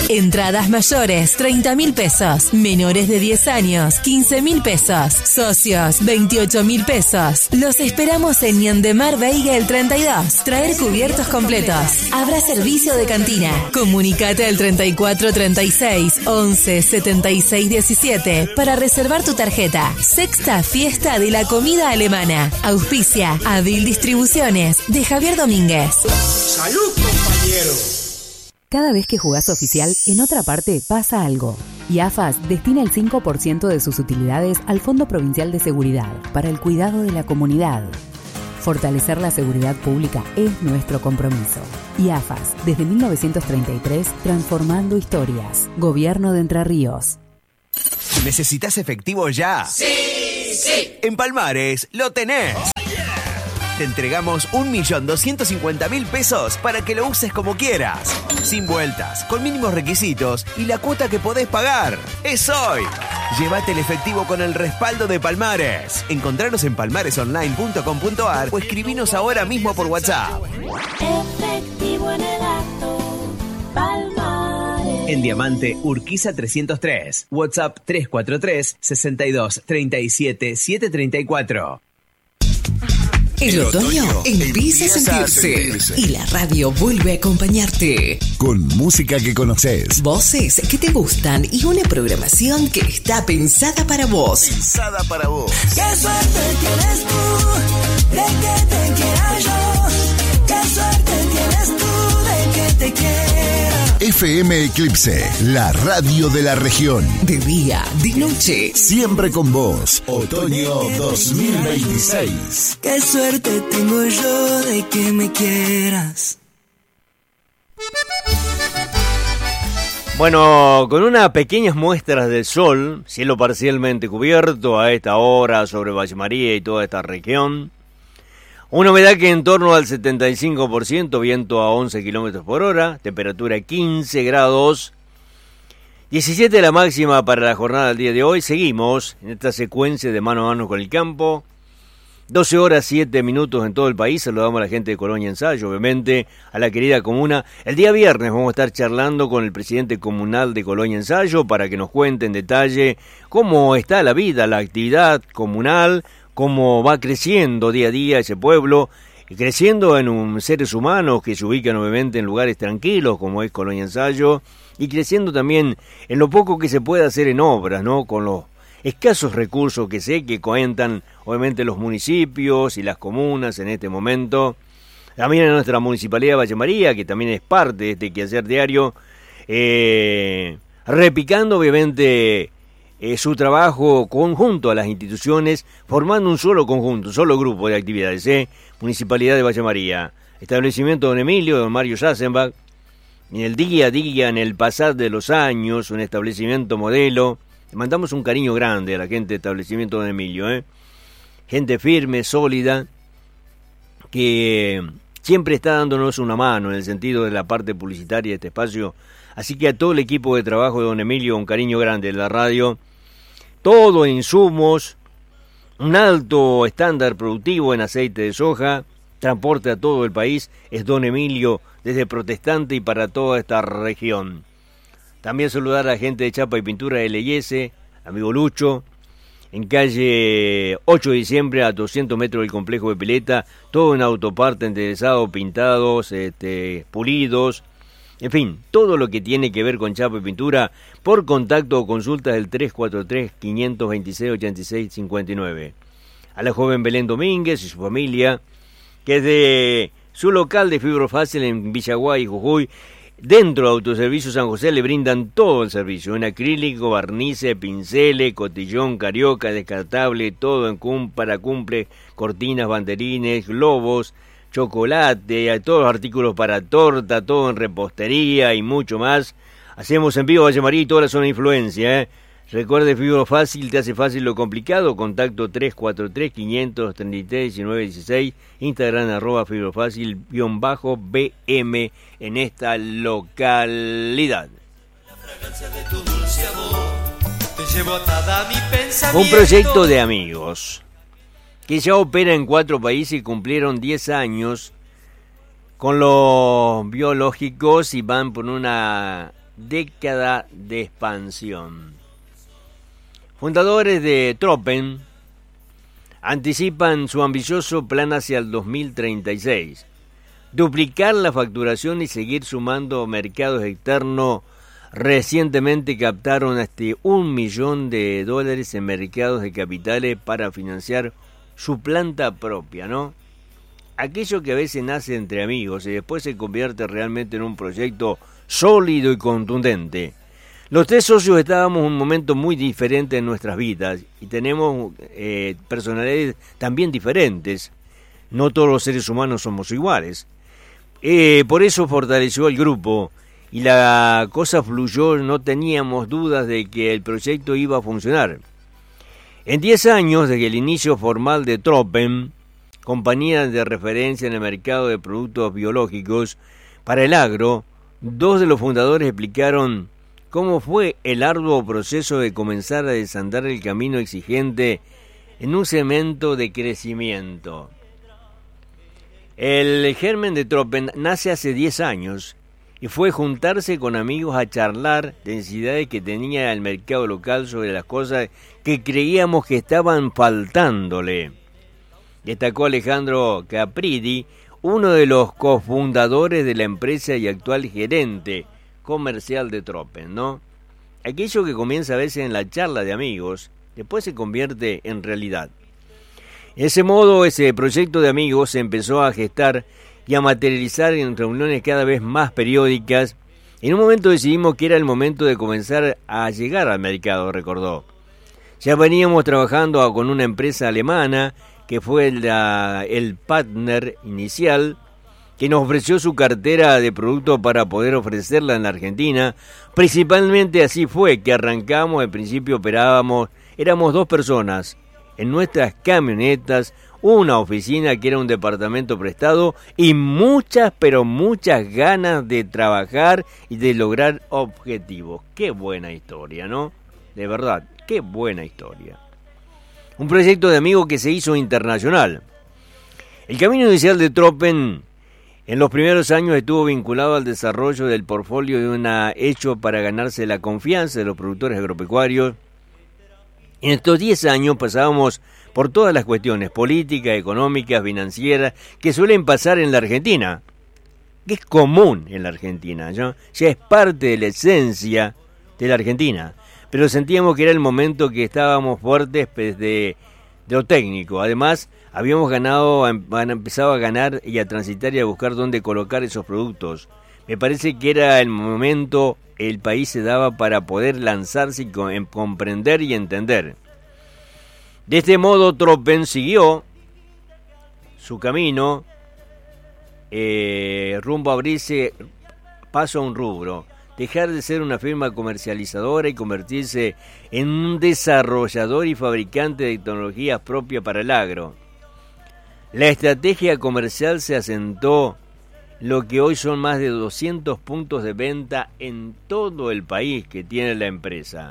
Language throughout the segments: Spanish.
Entradas mayores, 30.000 pesos. Menores de 10 años, 15.000 pesos. Socios, 28.000 pesos. Los esperamos en Ñandemar Veiga el 32. Traer cubiertos completos. Habrá servicio de cantina. Comunicate al 34 36 11 76 17 para reservar tu tarjeta. Sexta fiesta de la comida alemana. Auspicia Avil Distribuciones de Javier Domínguez. ¡Salud, compañero! Cada vez que jugás oficial, en otra parte pasa algo. Y AFAS destina el 5% de sus utilidades al Fondo Provincial de Seguridad para el cuidado de la comunidad. Fortalecer la seguridad pública es nuestro compromiso. Y AFAS, desde 1933, transformando historias. Gobierno de Entre Ríos. ¿Necesitas efectivo ya? ¡Sí! ¡Sí! En Palmares lo tenés. Te entregamos 1.250.000 pesos para que lo uses como quieras. Sin vueltas, con mínimos requisitos y la cuota que podés pagar. ¡Es hoy! Llévate el efectivo con el respaldo de Palmares. Encontranos en palmaresonline.com.ar o escribinos ahora mismo por WhatsApp. Efectivo en el acto, Palmares. En Diamante, Urquiza 303. WhatsApp 343 62 37 734. El otoño empieza a sentirse y la radio vuelve a acompañarte. Con música que conoces, Voces que te gustan y una programación que está pensada para vos. pensada para vos. Qué suerte tienes tú de que te quiera yo. Qué suerte tienes tú de que te quiera. FM Eclipse, la radio de la región. De día, de noche. Siempre con vos. Otoño 2026. Qué suerte tengo yo de que me quieras. Bueno, con unas pequeñas muestras del sol, cielo parcialmente cubierto a esta hora sobre Valle María y toda esta región. Una humedad que en torno al 75%, viento a 11 kilómetros por hora, temperatura 15 grados, 17 la máxima para la jornada del día de hoy. Seguimos en esta secuencia de mano a mano con el campo. 12 horas 7 minutos en todo el país. Saludamos a la gente de Colonia Ensayo, obviamente, a la querida comuna. El día viernes vamos a estar charlando con el presidente comunal de Colonia Ensayo para que nos cuente en detalle cómo está la vida, la actividad comunal, cómo va creciendo día a día ese pueblo, y creciendo en seres humanos que se ubican obviamente en lugares tranquilos como es Colonia Ensayo, y creciendo también en lo poco que se puede hacer en obras, ¿no? Con los escasos recursos que sé que cuentan obviamente los municipios y las comunas en este momento. También en nuestra municipalidad de Valle María, que también es parte de este quehacer diario, repicando obviamente su trabajo conjunto a las instituciones, formando un solo conjunto, un solo grupo de actividades. Municipalidad de Valle María, establecimiento Don Emilio, Don Mario Sassenbach, en el día a día, en el pasar de los años, un establecimiento modelo. Le mandamos un cariño grande a la gente de establecimiento Don Emilio, gente firme, sólida, que siempre está dándonos una mano en el sentido de la parte publicitaria de este espacio. Así que a todo el equipo de trabajo de Don Emilio, un cariño grande en la radio. Todo en insumos, un alto estándar productivo en aceite de soja, transporte a todo el país, es Don Emilio desde Protestante y para toda esta región. También saludar a la gente de Chapa y Pintura de Leyese, amigo Lucho, en calle 8 de diciembre a 200 metros del complejo de Pileta, todo en autoparte, enderezado, pintados, pulidos. En fin, todo lo que tiene que ver con chapa y pintura, por contacto o consultas del 343-526-8659. A la joven Belén Domínguez y su familia, que desde su local de Fibrofácil en Villaguay y Jujuy, dentro de Autoservicio San José, le brindan todo el servicio, en acrílico, barnices, pinceles, cotillón, carioca, descartable, todo para cumple, cortinas, banderines, globos, chocolate, todos los artículos para torta, todo en repostería y mucho más. Hacemos envío a Valle María y toda la zona de influencia. Recuerde, Fibro Fácil te hace fácil lo complicado. Contacto 343-533-1916, Instagram @fibrofácil_BM en esta localidad. Un proyecto de amigos que ya opera en 4 países y cumplieron 10 años con los biológicos y van por una década de expansión. Fundadores de Tropen anticipan su ambicioso plan hacia el 2036, duplicar la facturación y seguir sumando mercados externos. Recientemente captaron hasta $1 millón en mercados de capitales para financiar su planta propia, ¿no? Aquello que a veces nace entre amigos y después se convierte realmente en un proyecto sólido y contundente. Los tres socios estábamos en un momento muy diferente en nuestras vidas y tenemos personalidades también diferentes. No todos los seres humanos somos iguales. Por eso fortaleció el grupo y la cosa fluyó, no teníamos dudas de que el proyecto iba a funcionar. En 10 años, desde el inicio formal de Tropen, compañía de referencia en el mercado de productos biológicos para el agro, 2 de los fundadores explicaron cómo fue el arduo proceso de comenzar a desandar el camino exigente en un segmento de crecimiento. El germen de Tropen nace hace 10 años y fue juntarse con amigos a charlar de necesidades que tenía el mercado local sobre las cosas que creíamos que estaban faltándole. Destacó Alejandro Capridi, uno de los cofundadores de la empresa y actual gerente comercial de Tropen, ¿no? Aquello que comienza a veces en la charla de amigos, después se convierte en realidad. De ese modo, ese proyecto de amigos se empezó a gestar y a materializar en reuniones cada vez más periódicas. En un momento decidimos que era el momento de comenzar a llegar al mercado, recordó. Ya veníamos trabajando con una empresa alemana que fue el partner inicial, que nos ofreció su cartera de productos para poder ofrecerla en la Argentina. Principalmente así fue que arrancamos, al principio éramos 2 personas, en nuestras camionetas, una oficina que era un departamento prestado y muchas, pero muchas ganas de trabajar y de lograr objetivos. Qué buena historia, ¿no? De verdad, qué buena historia. Un proyecto de amigos que se hizo internacional. El camino inicial de Tropen en los primeros años estuvo vinculado al desarrollo del portfolio de una hecho para ganarse la confianza de los productores agropecuarios. En estos 10 años pasábamos por todas las cuestiones políticas, económicas, financieras, que suelen pasar en la Argentina, que es común en la Argentina, ¿no? Ya es parte de la esencia de la Argentina, pero sentíamos que era el momento que estábamos fuertes de lo técnico. Además, habíamos empezado a ganar y a transitar y a buscar dónde colocar esos productos. Me parece que era el momento, el país se daba para poder lanzarse y comprender y entender. De este modo, Tropen siguió su camino rumbo a abrirse paso a un rubro, dejar de ser una firma comercializadora y convertirse en un desarrollador y fabricante de tecnologías propias para el agro. La estrategia comercial se asentó lo que hoy son más de 200 puntos de venta en todo el país que tiene la empresa.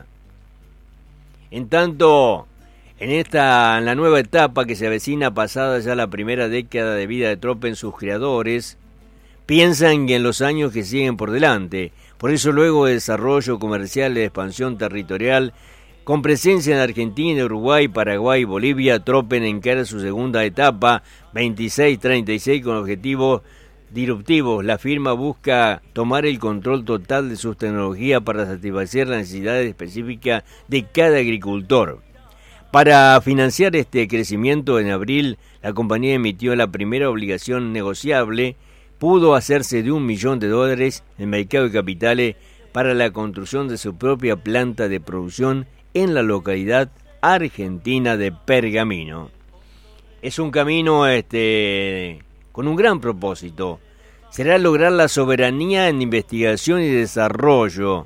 En tanto, en la nueva etapa que se avecina pasada ya la primera década de vida de Tropen, sus creadores piensan en los años que siguen por delante. Por eso, luego de desarrollo comercial y de expansión territorial, con presencia en Argentina, Uruguay, Paraguay y Bolivia, Tropen encara su segunda etapa, 26-36, con objetivos disruptivos. La firma busca tomar el control total de sus tecnologías para satisfacer las necesidades específicas de cada agricultor. Para financiar este crecimiento, en abril, la compañía emitió la primera obligación negociable. Pudo hacerse de $1 millón en el mercado de capitales para la construcción de su propia planta de producción en la localidad argentina de Pergamino. Es un camino con un gran propósito. Será lograr la soberanía en investigación y desarrollo,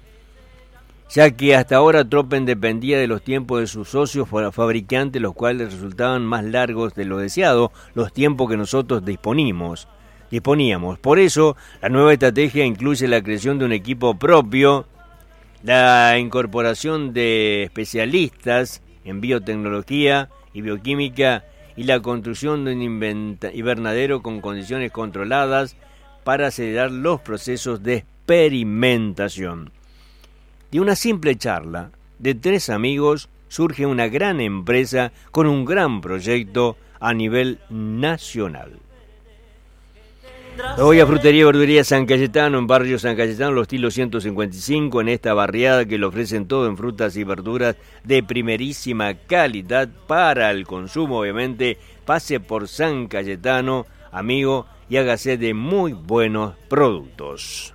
ya que hasta ahora Tropen dependía de los tiempos de sus socios fabricantes, los cuales resultaban más largos de lo deseado, los tiempos que nosotros disponíamos. Por eso, la nueva estrategia incluye la creación de un equipo propio, la incorporación de especialistas en biotecnología y bioquímica y la construcción de un invernadero con condiciones controladas para acelerar los procesos de experimentación. De una simple charla de 3 amigos surge una gran empresa con un gran proyecto a nivel nacional. Hoy a Frutería y Verdulería San Cayetano, en barrio San Cayetano, los Tilos 155, en esta barriada que le ofrecen todo en frutas y verduras de primerísima calidad para el consumo, obviamente. Pase por San Cayetano, amigo, y hágase de muy buenos productos.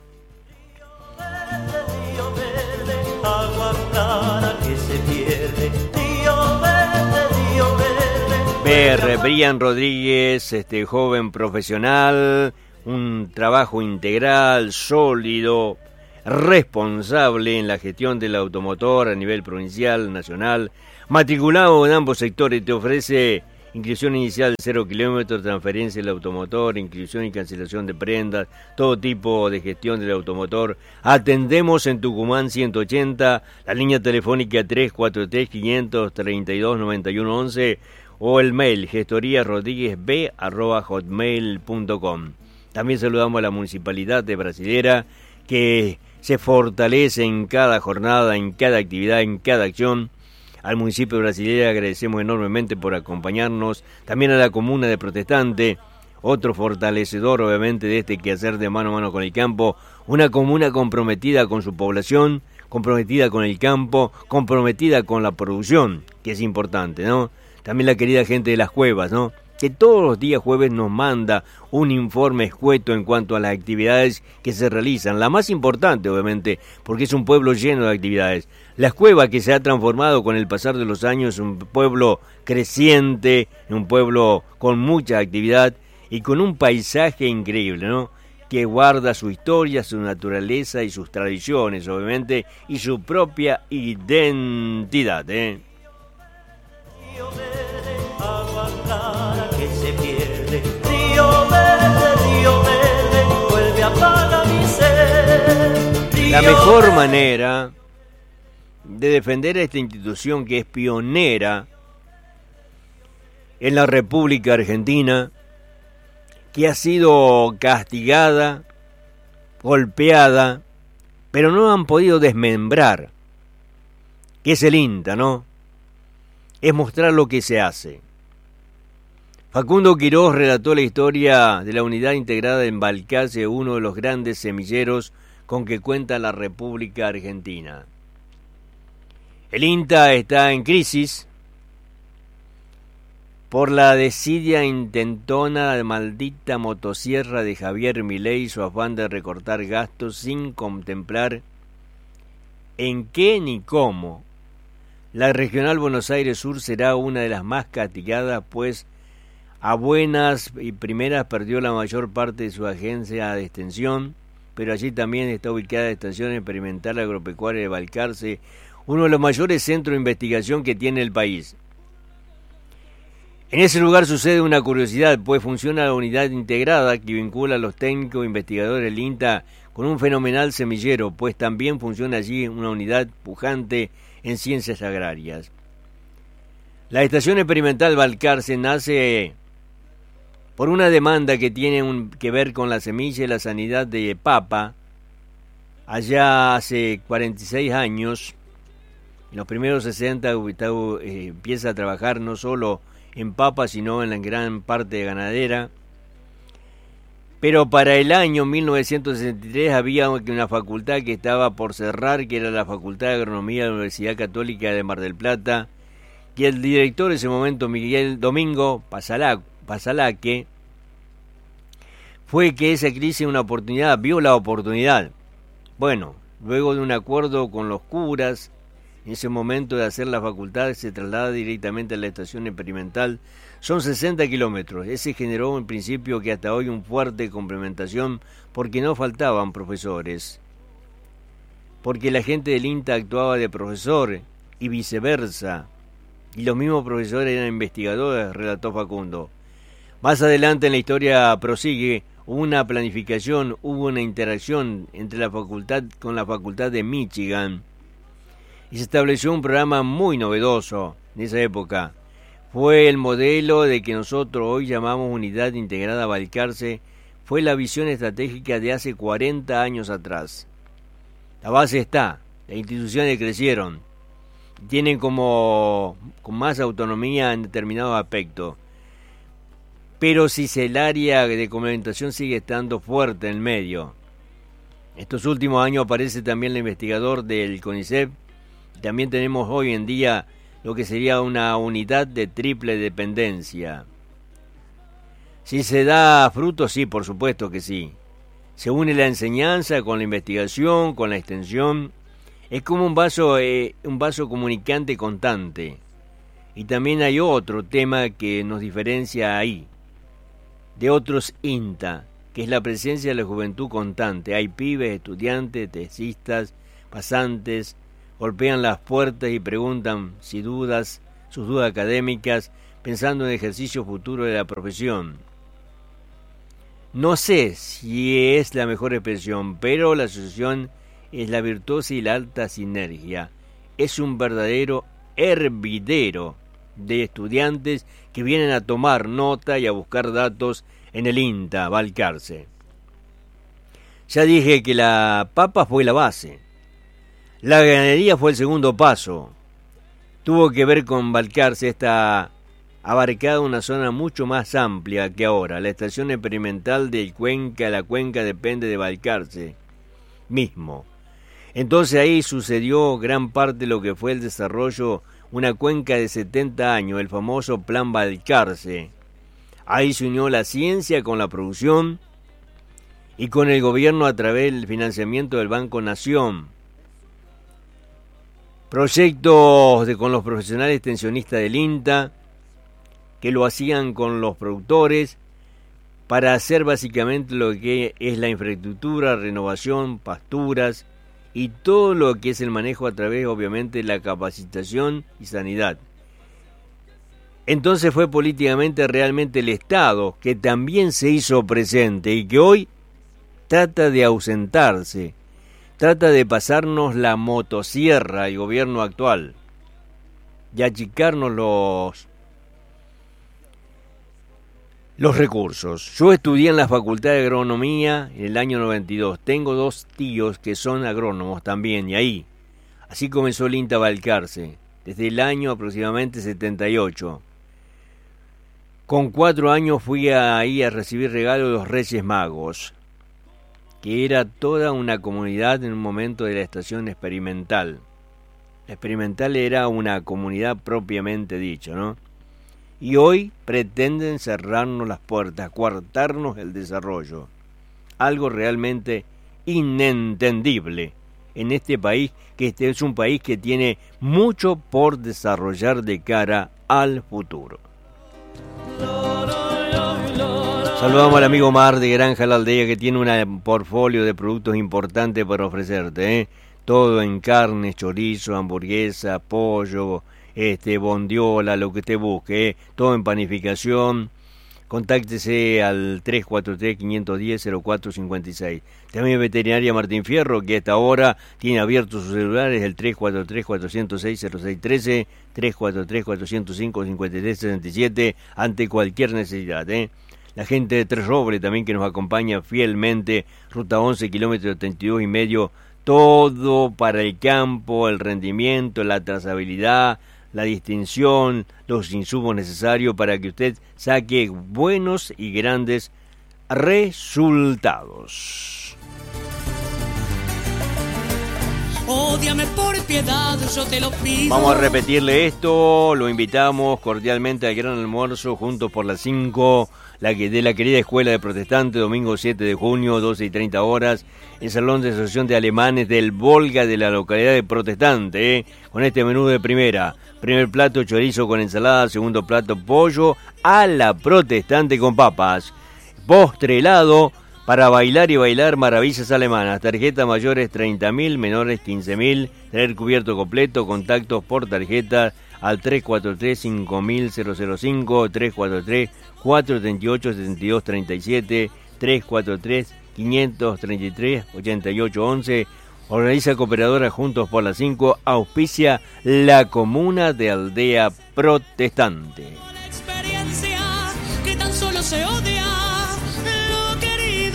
Brian Rodríguez, joven profesional, un trabajo integral, sólido, responsable en la gestión del automotor a nivel provincial, nacional, matriculado en ambos sectores, te ofrece inscripción inicial 0 kilómetros, transferencia del automotor, inscripción y cancelación de prendas, todo tipo de gestión del automotor. Atendemos en Tucumán 180, la línea telefónica 343-532-9111 o el mail gestoriasrodríguezb@hotmail.com. También saludamos a la Municipalidad de Brasilera, que se fortalece en cada jornada, en cada actividad, en cada acción. Al municipio de Brasilera agradecemos enormemente por acompañarnos, también a la comuna de Protestante, otro fortalecedor obviamente de este quehacer de mano a mano con el campo, una comuna comprometida con su población, comprometida con el campo, comprometida con la producción, que es importante, ¿no? También la querida gente de las cuevas, ¿no?, que todos los días jueves nos manda un informe escueto en cuanto a las actividades que se realizan. La más importante, obviamente, porque es un pueblo lleno de actividades. Las Cuevas, que se ha transformado con el pasar de los años en un pueblo creciente, un pueblo con mucha actividad y con un paisaje increíble, ¿no?, que guarda su historia, su naturaleza y sus tradiciones, obviamente, y su propia identidad, La mejor manera de defender a esta institución que es pionera en la República Argentina, que ha sido castigada, golpeada, pero no han podido desmembrar, que es el INTA, ¿no?, es mostrar lo que se hace. Facundo Quiroz relató la historia de la unidad integrada en Balcarce, uno de los grandes semilleros con que cuenta la República Argentina. El INTA está en crisis por la desidia intentona de maldita motosierra de Javier Milei y su afán de recortar gastos sin contemplar en qué ni cómo. La Regional Buenos Aires Sur será una de las más castigadas, pues a buenas y primeras perdió la mayor parte de su agencia de extensión, pero allí también está ubicada la Estación Experimental Agropecuaria de Balcarce, uno de los mayores centros de investigación que tiene el país. En ese lugar sucede una curiosidad, pues funciona la unidad integrada que vincula a los técnicos e investigadores del INTA con un fenomenal semillero, pues también funciona allí una unidad pujante en ciencias agrarias. La Estación Experimental Balcarce nace por una demanda que tiene que ver con la semilla y la sanidad de papa. Allá hace 46 años, en los primeros 60, empieza a trabajar no solo en papa, sino en la gran parte ganadera. Pero para el año 1963 había una facultad que estaba por cerrar, que era la Facultad de Agronomía de la Universidad Católica de Mar del Plata, que el director en ese momento, Miguel Domingo Pasalaque, fue que esa crisis vio la oportunidad. Bueno, luego de un acuerdo con los curas, en ese momento de hacer la facultad se traslada directamente a la estación experimental. Son 60 kilómetros. Ese generó en principio que hasta hoy un fuerte complementación porque no faltaban profesores. Porque la gente del INTA actuaba de profesor y viceversa. Y los mismos profesores eran investigadores, relató Facundo. Más adelante en la historia prosigue, hubo una planificación, hubo una interacción entre la facultad con la Facultad de Michigan. Y se estableció un programa muy novedoso en esa época. Fue el modelo de que nosotros hoy llamamos Unidad Integrada Balcarce, fue la visión estratégica de hace 40 años atrás. La base está, las instituciones crecieron, tienen con más autonomía en determinados aspectos. Pero si el área de complementación sigue estando fuerte en el medio. Estos últimos años aparece también el investigador del CONICET. También tenemos hoy en día lo que sería una unidad de triple dependencia. Si se da fruto, sí, por supuesto que sí. Se une la enseñanza con la investigación, con la extensión. Es como un vaso comunicante constante. Y también hay otro tema que nos diferencia ahí, de otros INTA, que es la presencia de la juventud constante. Hay pibes, estudiantes, tesistas, pasantes, golpean las puertas y preguntan sus dudas académicas, pensando en el ejercicio futuro de la profesión. No sé si es la mejor expresión, pero la asociación es la virtuosa y la alta sinergia. Es un verdadero hervidero de estudiantes que vienen a tomar nota y a buscar datos en el INTA Balcarce. Ya dije que la papa fue la base. La ganadería fue el segundo paso. Tuvo que ver con Balcarce, está abarcada una zona mucho más amplia que ahora. La estación experimental del Cuenca, la Cuenca depende de Balcarce mismo. Entonces ahí sucedió gran parte de lo que fue el desarrollo, una cuenca de 70 años, el famoso Plan Balcarce. Ahí se unió la ciencia con la producción y con el gobierno a través del financiamiento del Banco Nación. Proyectos con los profesionales extensionistas del INTA, que lo hacían con los productores, para hacer básicamente lo que es la infraestructura, renovación, pasturas y todo lo que es el manejo a través, obviamente, de la capacitación y sanidad. Entonces fue políticamente realmente el Estado que también se hizo presente y que hoy trata de ausentarse, trata de pasarnos la motosierra al gobierno actual y achicarnos los recursos. Yo estudié en la Facultad de Agronomía en el año 92. Tengo 2 tíos que son agrónomos también, y ahí, así comenzó el INTA Balcarce, desde el año aproximadamente 78. Con 4 años fui ahí a recibir regalos de los Reyes Magos, que era toda una comunidad en un momento de la estación experimental. La experimental era una comunidad propiamente dicha, ¿no? Y hoy pretenden cerrarnos las puertas, coartarnos el desarrollo. Algo realmente inentendible en este país, que este es un país que tiene mucho por desarrollar de cara al futuro. Saludamos al amigo Mar de Granja La Aldea, que tiene un portfolio de productos importantes para ofrecerte, todo en carne, chorizo, hamburguesa, pollo, bondiola, lo que usted busque, todo en panificación. Contáctese al 343-510-0456. También Veterinaria Martín Fierro, que a esta hora tiene abiertos sus celulares, el 343-406-0613, 343-405-5367, ante cualquier necesidad. La gente de Tres Robles también, que nos acompaña fielmente, ruta 11, kilómetro 32 y medio, todo para el campo, el rendimiento, la trazabilidad, la distinción, los insumos necesarios para que usted saque buenos y grandes resultados. Ódiame por piedad, yo te lo pido. Vamos a repetirle esto, lo invitamos cordialmente al gran almuerzo juntos por las 5, de la querida Escuela de Protestantes, domingo 7 de junio, 12:30 horas, el Salón de Asociación de Alemanes del Volga de la localidad de Protestante, con este menú de primera. Primer plato, chorizo con ensalada. Segundo plato, pollo a la Protestante con papas. Postre, helado, para bailar y bailar maravillas alemanas. Tarjeta mayores 30.000, menores 15.000. Tener cubierto completo. Contactos por tarjeta al 343-5005, 343-438-7237, 343-533-8811. Organiza Cooperadora Juntos por las 5, auspicia la comuna de Aldea Protestante. Una experiencia que tan solo se odia lo querido.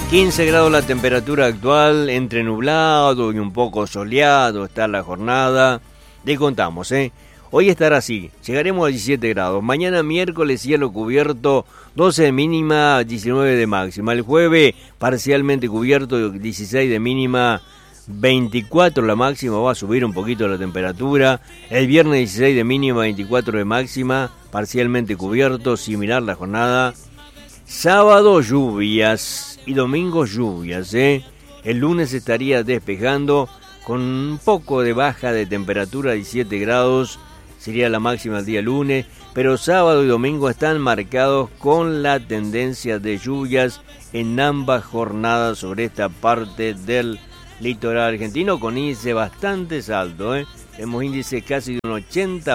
15 grados la temperatura actual, entre nublado y un poco soleado está la jornada. Le contamos, hoy estará así, llegaremos a 17 grados. Mañana miércoles cielo cubierto, 12 de mínima, 19 de máxima. El jueves parcialmente cubierto, 16 de mínima, 24 la máxima, va a subir un poquito la temperatura. El viernes 16 de mínima, 24 de máxima, parcialmente cubierto, similar la jornada. Sábado lluvias y domingo lluvias, El lunes estaría despejando con un poco de baja de temperatura, 17 grados, sería la máxima el día lunes, pero sábado y domingo están marcados con la tendencia de lluvias en ambas jornadas sobre esta parte del litoral argentino, con índice bastante alto, Tenemos índice casi de un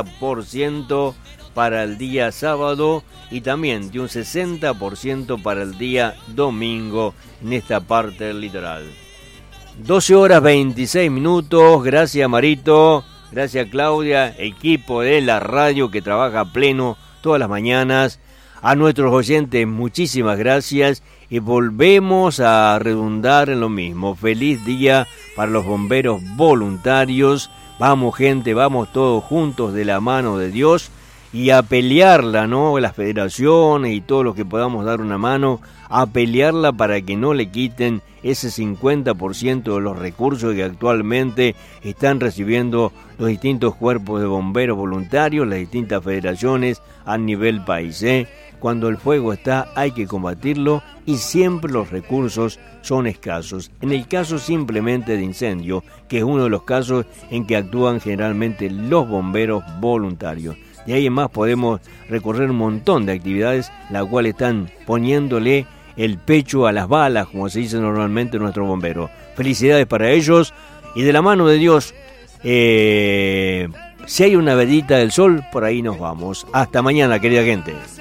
80% para el día sábado y también de un 60% para el día domingo en esta parte del litoral. 12 horas 26 minutos, gracias Marito, gracias Claudia, equipo de la radio que trabaja a pleno todas las mañanas. A nuestros oyentes muchísimas gracias y volvemos a redundar en lo mismo. Feliz día para los bomberos voluntarios. Vamos gente, vamos todos juntos de la mano de Dios y a pelearla, ¿no? Las federaciones y todos los que podamos dar una mano, a pelearla para que no le quiten ese 50% de los recursos que actualmente están recibiendo los distintos cuerpos de bomberos voluntarios, las distintas federaciones a nivel país, Cuando el fuego está hay que combatirlo y siempre los recursos son escasos. En el caso simplemente de incendio, que es uno de los casos en que actúan generalmente los bomberos voluntarios. De ahí en más podemos recorrer un montón de actividades, las cuales están poniéndole el pecho a las balas, como se dice normalmente nuestros bomberos. Felicidades para ellos y de la mano de Dios, si hay una vedita del sol, por ahí nos vamos. Hasta mañana, querida gente.